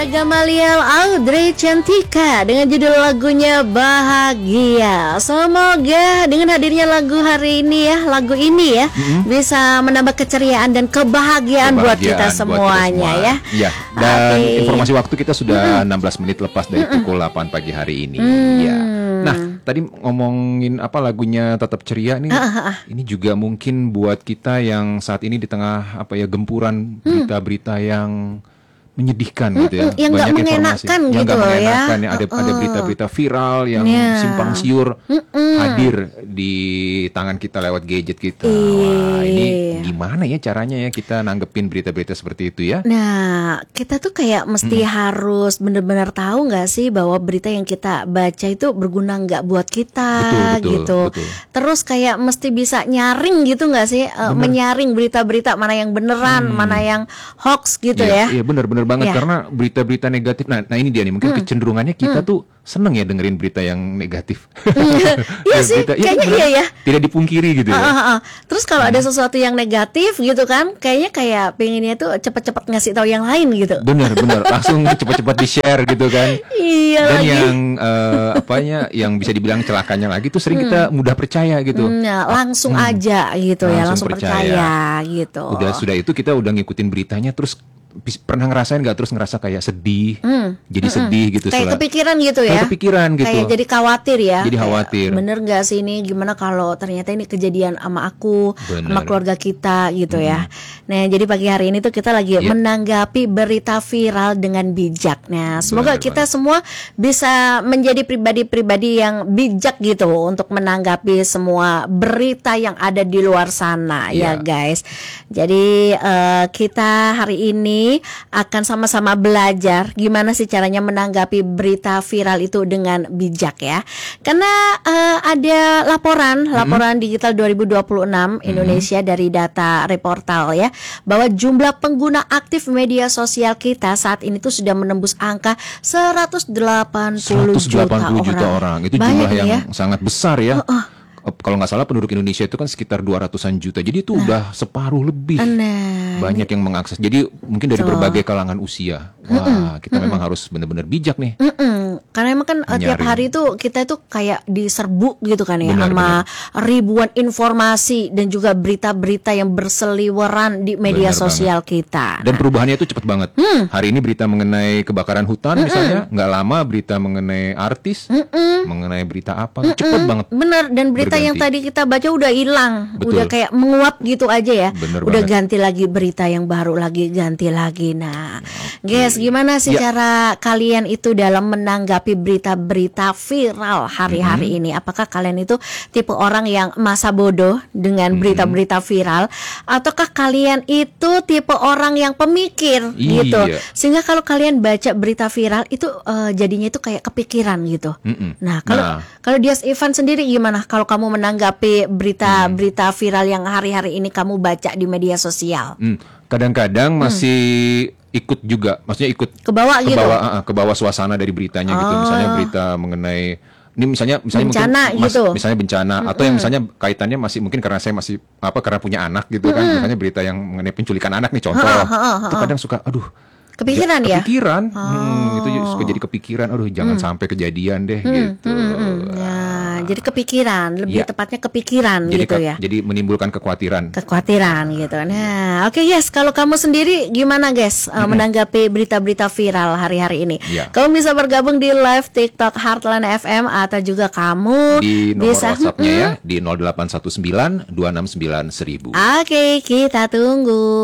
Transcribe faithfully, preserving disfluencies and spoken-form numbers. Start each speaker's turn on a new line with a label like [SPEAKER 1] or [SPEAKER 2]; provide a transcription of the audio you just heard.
[SPEAKER 1] Ada Gamaliel Audrey Cantika dengan judul lagunya Bahagia. Semoga dengan hadirnya lagu hari ini ya, lagu ini ya, mm-hmm. bisa menambah keceriaan dan kebahagiaan, kebahagiaan buat kita semuanya buat kita semua.
[SPEAKER 2] ya. Ya. Dan okay. informasi waktu kita sudah mm-hmm. enam belas menit lepas dari pukul delapan pagi hari ini. Mm. Ya. Nah, tadi ngomongin apa lagunya tetap ceria nih. Ah, ah, ah. Ini juga mungkin buat kita yang saat ini di tengah apa ya gempuran berita-berita mm. yang menyedihkan gitu ya,
[SPEAKER 1] yang banyak informasi
[SPEAKER 2] yang
[SPEAKER 1] gitu
[SPEAKER 2] nggak mengenakan
[SPEAKER 1] ya.
[SPEAKER 2] ya ada uh, ada berita-berita viral yang
[SPEAKER 1] yeah.
[SPEAKER 2] simpang siur uh-uh. hadir di tangan kita lewat gadget kita. Wah, ini gimana ya caranya ya kita nanggepin berita-berita seperti itu ya?
[SPEAKER 1] Nah, kita tuh kayak mesti hmm. harus benar-benar tahu nggak sih bahwa berita yang kita baca itu berguna nggak buat kita,
[SPEAKER 2] betul, betul,
[SPEAKER 1] gitu.
[SPEAKER 2] Betul.
[SPEAKER 1] Terus kayak mesti bisa nyaring gitu nggak sih, uh, menyaring berita-berita mana yang beneran, hmm. mana yang hoax gitu
[SPEAKER 2] ya.
[SPEAKER 1] ya?
[SPEAKER 2] Iya benar-benar banget ya. Karena berita-berita negatif. Nah, nah ini dia nih mungkin hmm. kecenderungannya kita hmm. tuh seneng ya dengerin berita yang negatif.
[SPEAKER 1] Iya sih, berita, kayaknya ya, iya ya.
[SPEAKER 2] Tidak dipungkiri gitu ya.
[SPEAKER 1] Uh, uh, uh. Terus kalau hmm. ada sesuatu yang negatif gitu kan, kayaknya kayak pengennya tuh cepat-cepat ngasih tahu yang lain gitu.
[SPEAKER 2] Benar, benar. Langsung cepat-cepat di-share gitu kan.
[SPEAKER 1] Iya.
[SPEAKER 2] Dan
[SPEAKER 1] lagi.
[SPEAKER 2] yang uh, apanya, yang bisa dibilang celakanya lagi tuh sering hmm. kita mudah percaya gitu.
[SPEAKER 1] Nah, langsung hmm. aja gitu langsung ya, langsung percaya. percaya gitu.
[SPEAKER 2] Udah sudah itu kita udah ngikutin beritanya terus. Pernah ngerasain nggak terus ngerasa kayak sedih, mm. jadi mm-mm. sedih gitu,
[SPEAKER 1] kayak
[SPEAKER 2] setelah,
[SPEAKER 1] kepikiran gitu ya,
[SPEAKER 2] kayak kepikiran gitu,
[SPEAKER 1] kayak jadi khawatir ya,
[SPEAKER 2] jadi khawatir,
[SPEAKER 1] kayak, bener nggak sih ini gimana kalau ternyata ini kejadian sama aku, bener. sama keluarga kita gitu mm. ya. Nah jadi pagi hari ini tuh kita lagi yeah. menanggapi berita viral dengan bijak. Nah semoga bener, kita bener. semua bisa menjadi pribadi-pribadi yang bijak gitu untuk menanggapi semua berita yang ada di luar sana yeah. ya guys. Jadi uh, kita hari ini akan sama-sama belajar gimana sih caranya menanggapi berita viral itu dengan bijak ya. Karena uh, ada laporan mm-hmm. laporan digital dua ribu dua puluh enam mm-hmm. Indonesia dari data Reportal ya, bahwa jumlah pengguna aktif media sosial kita saat ini tuh sudah menembus angka seratus delapan puluh juta,
[SPEAKER 2] juta orang. Itu
[SPEAKER 1] banyak
[SPEAKER 2] jumlah yang
[SPEAKER 1] ya?
[SPEAKER 2] sangat besar ya. Uh-uh. Kalau nggak salah penduduk Indonesia itu kan sekitar dua ratusan juta. Jadi itu nah, udah separuh lebih. Nah, banyak yang mengakses. Jadi mungkin dari so. berbagai kalangan usia. Wah, Mm-mm. kita Mm-mm. memang harus benar-benar bijak nih.
[SPEAKER 1] Mm-mm. Karena emang kan Menyaring. tiap hari itu kita itu kayak diserbu gitu kan ya, benar, sama benar. ribuan informasi dan juga berita-berita yang berseliweran di media benar sosial banget. kita.
[SPEAKER 2] Dan perubahannya itu cepat banget. Hmm. Hari ini berita mengenai kebakaran hutan Mm-mm. misalnya, nggak lama berita mengenai artis, Mm-mm. mengenai berita apa, Mm-mm. cepat banget.
[SPEAKER 1] Bener, dan berita Berganti. yang tadi kita baca udah hilang, udah kayak menguap gitu aja ya.
[SPEAKER 2] Bener
[SPEAKER 1] udah
[SPEAKER 2] banget.
[SPEAKER 1] ganti lagi berita yang baru lagi, ganti lagi. Nah, okay. guys, gimana sih ya. cara kalian itu dalam menanggapi berita-berita viral hari-hari mm-hmm. ini? Apakah kalian itu tipe orang yang masa bodoh dengan mm-hmm. berita-berita viral, ataukah kalian itu tipe orang yang pemikir
[SPEAKER 2] iya.
[SPEAKER 1] gitu? Sehingga kalau kalian baca berita viral itu uh, jadinya itu kayak kepikiran gitu. Mm-hmm. Nah, kalau nah. kalau Dias Ivan sendiri gimana? Kalau kamu menanggapi berita-berita hmm. viral yang hari-hari ini kamu baca di media sosial?
[SPEAKER 2] Hmm. Kadang-kadang masih hmm. ikut juga, maksudnya ikut
[SPEAKER 1] ke bawah gitu,
[SPEAKER 2] uh, ke bawah suasana dari beritanya oh. gitu. Misalnya berita mengenai ini misalnya misalnya
[SPEAKER 1] bencana
[SPEAKER 2] mungkin
[SPEAKER 1] gitu.
[SPEAKER 2] mas, misalnya bencana hmm. atau yang misalnya kaitannya masih mungkin karena saya masih apa karena punya anak gitu hmm. kan. Misalnya berita yang mengenai penculikan anak nih contoh. Ha, ha, ha, ha. Itu kadang suka aduh
[SPEAKER 1] kepikiran ya?
[SPEAKER 2] Kepikiran, oh. hmm, itu suka jadi kepikiran. Aduh, jangan hmm. sampai kejadian deh, hmm. gitu.
[SPEAKER 1] Hmm, hmm. Ya, jadi kepikiran, lebih ya. tepatnya kepikiran
[SPEAKER 2] jadi
[SPEAKER 1] gitu
[SPEAKER 2] ke,
[SPEAKER 1] ya.
[SPEAKER 2] Jadi menimbulkan kekhawatiran.
[SPEAKER 1] Kekhawatiran gitu. Nah, oke okay, yes. Kalau kamu sendiri gimana guys uh, hmm. menanggapi berita-berita viral hari-hari ini? Ya. Kamu bisa bergabung di live TikTok Heartland F M atau juga kamu
[SPEAKER 2] di nomor
[SPEAKER 1] bisa
[SPEAKER 2] WhatsApp-nya hmm. ya di nol delapan satu sembilan dua enam sembilan seribu.
[SPEAKER 1] Oke, okay, kita tunggu.